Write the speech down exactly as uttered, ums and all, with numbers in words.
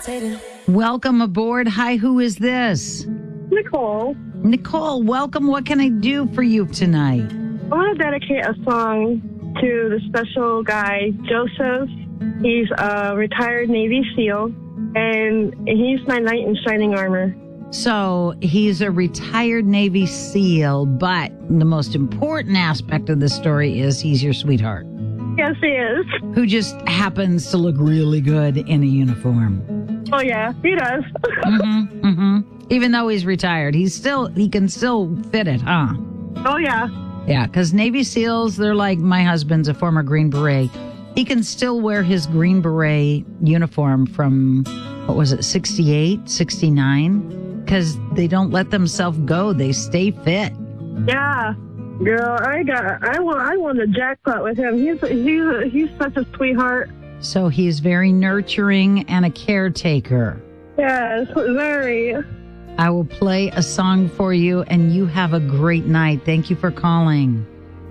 Welcome aboard. Hi, who is this? Nicole. Nicole, welcome. What can I do for you tonight? I want to dedicate a song to the special guy, Joseph. He's a retired Navy SEAL, and he's my knight in shining armor. So he's a retired Navy SEAL, but the most important aspect of the story is he's your sweetheart. Yes, he is. Who just happens to look really good in a uniform. Oh, yeah, he does. mm-hmm, mm-hmm. Even though he's retired, he's still he can still fit it, huh? Oh, yeah. Yeah, because Navy SEALs, they're like, my husband's a former Green Beret. He can still wear his Green Beret uniform from, what was it, sixty-eight, sixty-nine? Because they don't let themselves go. They stay fit. Yeah. Girl, I got, I won, I won the jackpot with him. He's, he's, he's such a sweetheart. So he's very nurturing and a caretaker. Yes, very. I will play a song for you, and you have a great night. Thank you for calling.